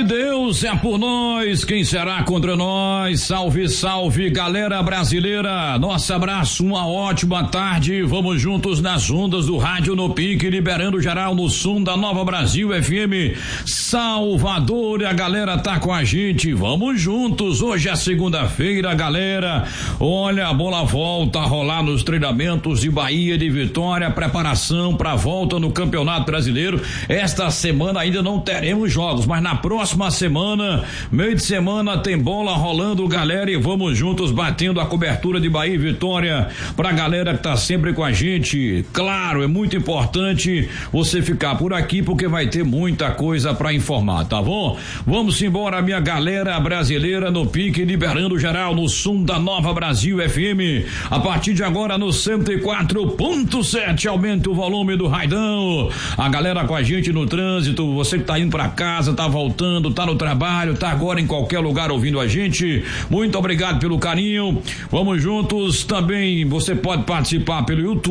Se Deus é por nós, quem será contra nós? Salve, salve, galera brasileira. Nosso abraço, uma ótima tarde. Vamos juntos nas ondas do rádio no pique, liberando geral no som da Nova Brasil FM Salvador. E a galera tá com a gente. Vamos juntos. Hoje é segunda-feira, galera. Olha, a bola volta a rolar nos treinamentos de Bahia de Vitória. Preparação para a volta no Campeonato Brasileiro. Esta semana ainda não teremos jogos, mas na próxima semana, meio de semana, tem bola rolando, galera, e vamos juntos batendo a cobertura de Bahia e Vitória pra galera que tá sempre com a gente. Claro, é muito importante você ficar por aqui porque vai ter muita coisa pra informar, tá bom? Vamos embora, minha galera brasileira no pique, liberando geral no som da Nova Brasil FM. A partir de agora no 104.7, aumenta o volume do raidão. A galera com a gente no trânsito, você que tá indo pra casa, tá voltando, tá no trabalho, tá agora em qualquer lugar ouvindo a gente, muito obrigado pelo carinho, vamos juntos. Também você pode participar pelo YouTube.